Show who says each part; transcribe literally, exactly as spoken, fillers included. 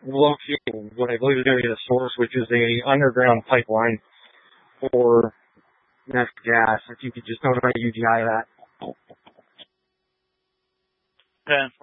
Speaker 1: locate what I believe is going to be the source, which is a underground pipeline for natural gas. If you could just notify U G I of that.
Speaker 2: Okay.